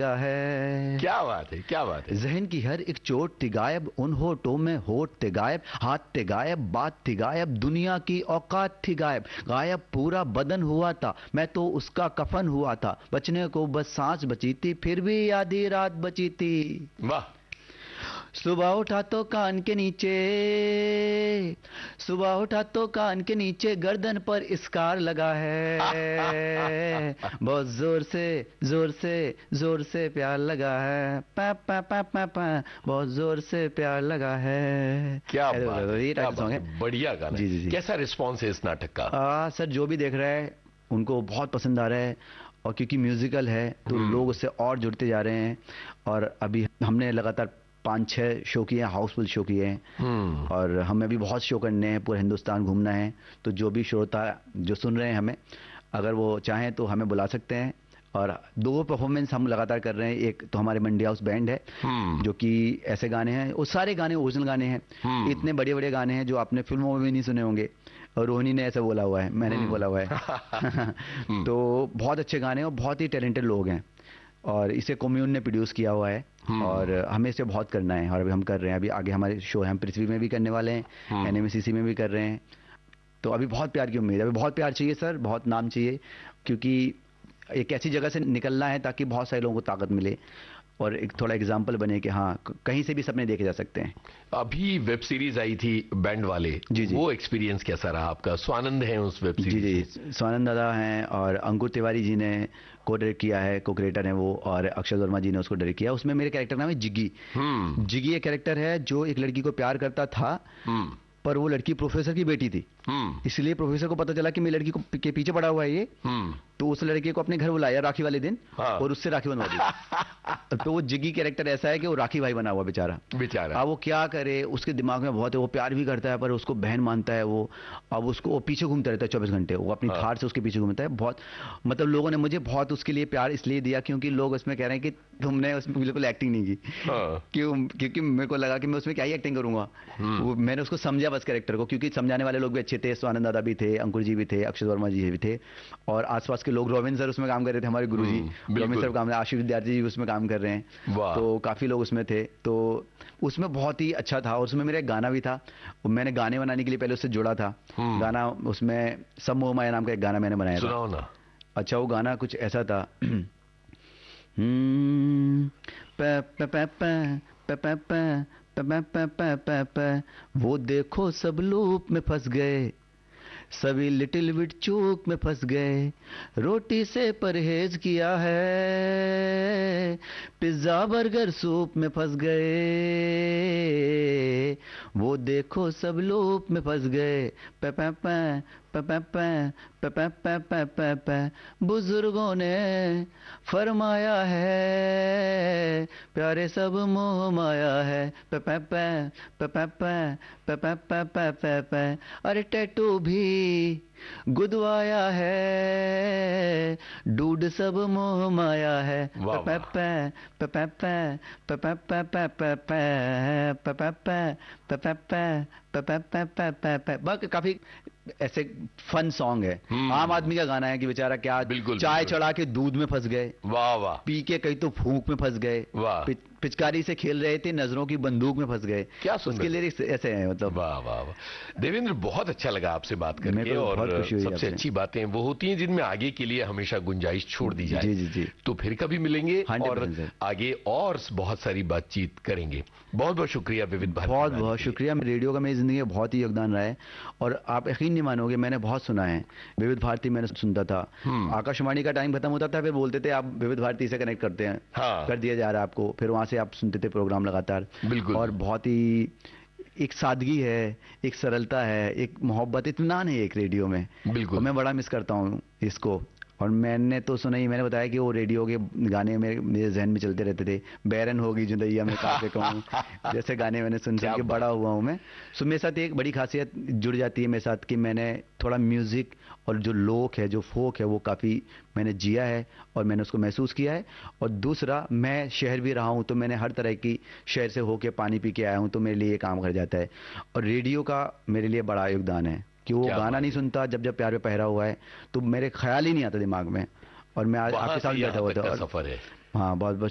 लगा है। क्या बात है, क्या बात है। जहन की हर एक चोट थी गायब, उन होठों में होठ थे गायब, हाथ थे गायब, बात थी गायब, दुनिया की औकात थी गायब, गायब पूरा बदन हुआ था, मैं तो उसका कफन हुआ था, बचने को बस सांस बची थी, फिर भी आधी रात बची थी। वाह। सुबह उठा तो कान के नीचे, सुबह उठा तो कान के नीचे गर्दन पर स्कार लगा है, बहुत जोर से जोर से जोर से प्यार लगा है, पा पा पा पा पा, बहुत जोर से प्यार लगा है। क्या बात है, ये क्या टाइटल सॉन्ग बात है। है, बढ़िया गाना जी है। जी जी। कैसा रिस्पॉन्स है इस नाटक का? सर जो भी देख रहा है उनको बहुत पसंद आ रहा है, और क्योंकि म्यूजिकल है तो लोग उससे और जुड़ते जा रहे हैं। और अभी हमने लगातार 5-6 शो किए हैं, हाउसफुल शो किए हैं, और हमें भी बहुत शो करने हैं, पूरे हिंदुस्तान घूमना है। तो जो भी श्रोता जो सुन रहे हैं हमें, अगर वो चाहें तो हमें बुला सकते हैं। और 2 परफॉर्मेंस हम लगातार कर रहे हैं। एक तो हमारे मंडी हाउस बैंड है, जो कि ऐसे गाने हैं, वो सारे गाने ओरिजिनल गाने हैं, इतने बड़े बड़े गाने हैं जो आपने फिल्मों में भी नहीं सुने होंगे, और रोहिणी ने ऐसा बोला हुआ है, मैंने नहीं बोला हुआ है। तो बहुत अच्छे गाने हैं और बहुत ही टैलेंटेड लोग हैं, और इसे कम्यून ने प्रोड्यूस किया हुआ है, और हमें इसे बहुत करना है, और अभी हम कर रहे हैं। अभी आगे हमारे शो है, हम पृथ्वी में भी करने वाले हैं, एनएमसीसी में भी कर रहे हैं। तो अभी बहुत प्यार की उम्मीद है, अभी बहुत प्यार चाहिए सर, बहुत नाम चाहिए, क्योंकि एक ऐसी जगह से निकलना है ताकि बहुत सारे लोगों को ताकत मिले, और एक थोड़ा एग्जाम्पल बने कि हाँ कहीं से भी सपने देखे जा सकते हैं। अभी वेब सीरीज आई थी बैंड वाले, जी जी। वो एक्सपीरियंस कैसा रहा आपका? स्वानंद है उस वेब सीरीज? जी जी, स्वानंद दादा हैं, और अंकुर तिवारी जी ने को डायरेक्ट किया है, को क्रिएटर हैं वो, और अक्षय वर्मा जी ने उसको डायरेक्ट किया। उसमें मेरे कैरेक्टर नाम है जिग्गी। जिग्गी एक कैरेक्टर है जो एक लड़की को प्यार करता था, पर वो लड़की प्रोफेसर की बेटी थी, इसलिए प्रोफेसर को पता चला कि मेरी लड़की को के पीछे पड़ा हुआ है ये, तो उस लड़के को अपने घर बुलाया राखी वाले दिन, और उससे राखी बनवा दी। तो वो जिग्गी कैरेक्टर ऐसा है कि वो राखी भाई बना हुआ बेचारा। अब वो क्या करे, उसके दिमाग में बहुत है, वो प्यार भी करता है पर उसको बहन मानता है वो। अब उसको वो पीछे घूमता रहता है 24 घंटे, वो अपनी थार से उसके पीछे घूमता है। बहुत मतलब लोगों ने मुझे बहुत उसके लिए प्यार इसलिए दिया क्योंकि लोग उसमें कह रहे हैं कि तुमने उसमें बिल्कुल एक्टिंग नहीं की। क्योंकि मेरे को लगा कि मैं उसमें क्या ही एक्टिंग करूंगा। मैंने उसको समझा बस कैरेक्टर को, क्योंकि समझाने वाले लोग भी अच्छे थे, स्वानंद दादा भी थे, अंकुर जी भी थे, अक्षय वर्मा जी भी थे, और आसपास के लोग, रोबिन सर उसमें काम कर रहे थे, हमारे गुरुजी रोबिन सर काम, आशीष विद्यार्थी जी उसमें काम कर रहे हैं, तो काफी लोग उसमें थे। तो उसमें बहुत ही अच्छा था, और उसमें मेरा एक गाना भी था, मैंने गाने बनाने के लिए पहले उससे जुड़ा था। गाना उसमें सब मोह माया नाम का एक गाना मैंने बनाया था। सुनाओ ना। अच्छा, वो गाना कुछ ऐसा था। वो देखो सब लूप में फंस गए, सभी लिटिल बिट चूक में फंस गए, रोटी से परहेज किया है, पिज्जा बर्गर सूप में फंस गए, वो देखो सब लूप में फंस गए, पे पे पे पे पे पे पे पे पे पे, बुजुर्गों ने फरमाया है, प्यारे सब मोह माया है, पे पे पे पे पे पे पे पे पे पे पे, अरे टैटू भी गुदवाया है, डूड सब मोह माया है, पे पे पे पे पे पे पे पे पे पे पे पे पे पे पे पे। बाकी काफी ऐसे फन सॉन्ग है, आम आदमी का गाना है कि बेचारा क्या चाय चढ़ा के दूध में फंस गए, वाह वाह, पी के कहीं तो फूंक में फंस गए, वाह, पिचकारी से खेल रहे थे नजरों की बंदूक में फंस गए, क्या उसके लिरिक्स ऐसे हैं मतलब। वाह वाह वाह। देवेंद्र, बहुत अच्छा लगा आपसे बात करके, और सबसे अच्छी बातें वो होती हैं जिनमें आगे के लिए हमेशा गुंजाइश छोड़ दी जाए। जी जी जी। तो फिर कभी मिलेंगे और आगे और बहुत सारी बातचीत करेंगे। बहुत बहुत शुक्रिया विविध भारती। बहुत बहुत शुक्रिया। रेडियो का मेरी जिंदगी में बहुत ही योगदान रहा है, और आप यकीन नहीं मानोगे, मैंने बहुत सुना है विविध भारती, मैंने सुनता था, आकाशवाणी का टाइम खत्म होता था, फिर बोलते थे आप विविध भारती से कनेक्ट करते हैं, कर दिया जा रहा है आपको, फिर वहां से आप सुनते थे प्रोग्राम लगातार। बिल्कुल। और बहुत ही एक सादगी है, एक सरलता है, एक मोहब्बत, इत्मीनान है एक रेडियो में। बिल्कुल। और मैं बड़ा मिस करता हूँ इसको। और मैंने तो सुना ही, मैंने बताया कि वो रेडियो के गाने मेरे जहन में चलते रहते थे, बैरन होगी जुदैया में काके कहूँ, जैसे गाने मैंने सुन के बड़ा हुआ हूँ मैं। सो मेरे साथ एक बड़ी खासियत जुड़ जाती है मेरे साथ कि मैंने थोड़ा म्यूजिक और जो लोक है, जो फोक है, वो काफ़ी मैंने जिया है और मैंने उसको महसूस किया है। और दूसरा, मैं शहर भी रहा हूँ, तो मैंने हर तरह की शहर से होके पानी पी के आया हूँ, तो मेरे लिए ये काम कर जाता है। और रेडियो का मेरे लिए बड़ा योगदान है कि वो गाना नहीं सुनता जब जब प्यार पे पहरा हुआ है, तो मेरे ख्याल ही नहीं आता दिमाग में, और मैं आपके साथ बैठा हुआ था। सफर है। हाँ, बहुत बहुत